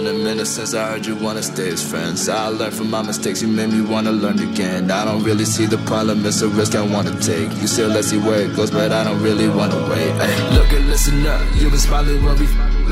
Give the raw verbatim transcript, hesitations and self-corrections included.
a minute since I heard you wanna stay as friends. I learned from my mistakes, you made me wanna learn again. I don't really see the problem, it's a risk I wanna take. You say let's see where it goes, but I don't really wanna wait. Ay, look and listen up, you've been smiling when we